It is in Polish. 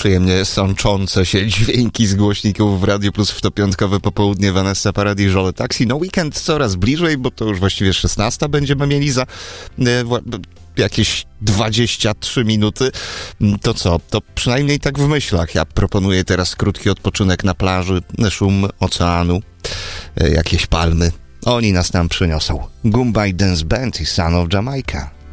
przyjemnie sączące się dźwięki z głośników w Radiu Plus w to piątkowe popołudnie. Vanessa Paradis, Żole Taxi. No weekend coraz bliżej, bo to już właściwie 16 będziemy mieli za jakieś 23 minuty. To co? To przynajmniej tak w myślach. Ja proponuję teraz krótki odpoczynek na plaży, szum oceanu, jakieś palmy. Oni nas tam przyniosą. Goombay Dance Band i Son of Jamaica.